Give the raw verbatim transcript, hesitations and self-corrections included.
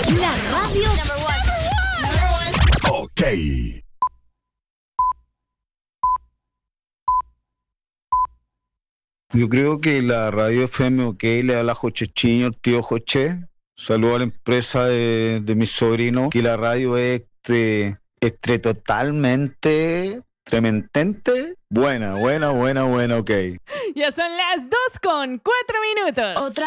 La radio. Ok. Yo creo que la radio F M OK le habla Joche Chiño, el tío Joche. Saludo a la empresa de, de mi sobrino, que la radio es este, este totalmente, trementente. Buena, buena, buena, buena, ok. Ya son las dos con cuatro minutos. Otra